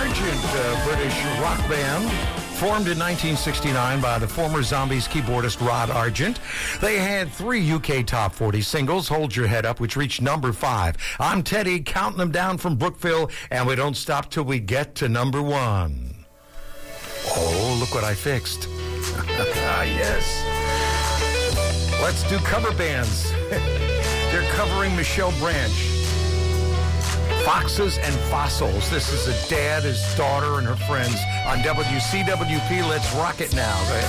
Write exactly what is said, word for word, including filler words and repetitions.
Argent, a British rock band formed in nineteen sixty-nine by the former Zombies keyboardist Rod Argent. They had three U K top forty singles, Hold Your Head Up, which reached number five. I'm Teddy, counting them down from Brookville, and we don't stop till we get to number one. Oh, look what I fixed. Yes. Let's do cover bands. They're covering Michelle Branch. Foxes and Fossils. This is a dad, his daughter, and her friends on W C W P. Let's rock it now. Go ahead.